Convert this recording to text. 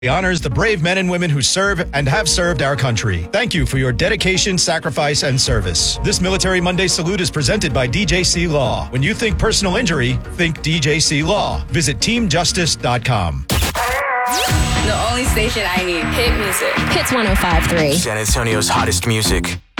honors the brave men and women who serve and have served our country. Thank you for your dedication, sacrifice, and service. This Military Monday salute is presented by DJC Law. When you think personal injury, think DJC Law. Visit teamjustice.com. The only station I need. Hit music. Hits 105.3. San Antonio's hottest music.